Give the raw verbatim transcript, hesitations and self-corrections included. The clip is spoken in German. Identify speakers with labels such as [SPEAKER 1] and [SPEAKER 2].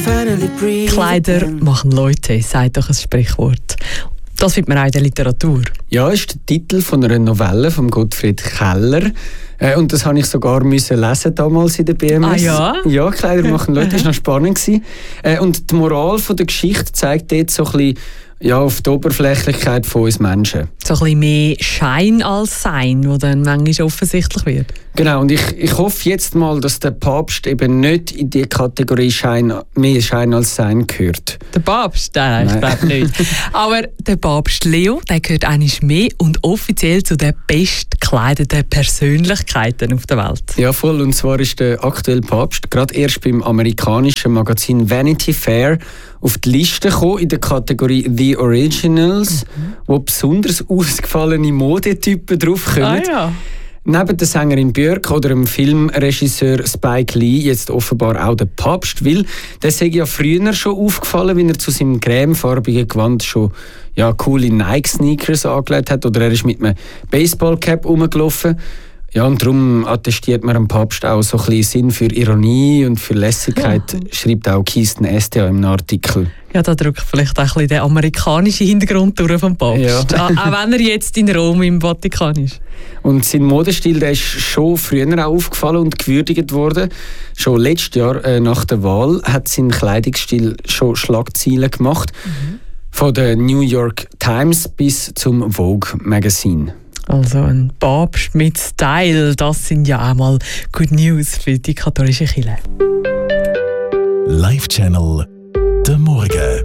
[SPEAKER 1] Kleider machen Leute, sagt doch ein Sprichwort. Das findet man auch in der Literatur.
[SPEAKER 2] Ja, ist der Titel von einer Novelle von Gottfried Keller. Äh, und das habe ich sogar müssen lesen damals in der B M S.
[SPEAKER 1] Ah ja?
[SPEAKER 2] Ja, Kleider machen Leute, das war noch spannend. Äh, und die Moral von der Geschichte zeigt dort so ein bisschen ja, auf die Oberflächlichkeit von uns Menschen.
[SPEAKER 1] So ein bisschen mehr Schein als Sein, wo dann manchmal offensichtlich wird.
[SPEAKER 2] Genau, und ich, ich hoffe jetzt mal, dass der Papst eben nicht in die Kategorie Schein, mehr Schein als Sein gehört.
[SPEAKER 1] Der Papst? Nein, ich glaube nicht. Aber der Papst Leo, der gehört eigentlich mehr und offiziell zu den bestgekleideten Persönlichkeiten auf der Welt.
[SPEAKER 2] Ja, voll. Und zwar ist der aktuelle Papst gerade erst beim amerikanischen Magazin Vanity Fair auf die Liste gekommen in der Kategorie The Originals, mhm. wo besonders ausgefallene Modetypen draufkommen.
[SPEAKER 1] Ah, ja.
[SPEAKER 2] Neben der Sängerin Björk oder dem Filmregisseur Spike Lee jetzt offenbar auch der Papst, weil der sei ja früher schon aufgefallen, wenn er zu seinem cremefarbigen Gewand schon ja, coole Nike-Sneakers angelegt hat oder er ist mit einem Baseballcap rumgelaufen. Ja, und darum attestiert man dem Papst auch so ein bisschen Sinn für Ironie und für Lässigkeit, ja. Schreibt auch Kirsten Estea im Artikel.
[SPEAKER 1] Ja, da drückt vielleicht auch ein bisschen der amerikanische Hintergrund durch vom Papst. Ja. Auch wenn er jetzt in Rom im Vatikan ist.
[SPEAKER 2] Und sein Modestil der ist schon früher auch aufgefallen und gewürdigt worden. Schon letztes Jahr äh, nach der Wahl hat sein Kleidungsstil schon Schlagzeilen gemacht. Mhm. Von der New York Times bis zum Vogue Magazine.
[SPEAKER 1] Also ein Papst mit Style, das sind ja auch mal Good News für die katholische Kirche.
[SPEAKER 3] Live Channel, der Morgen.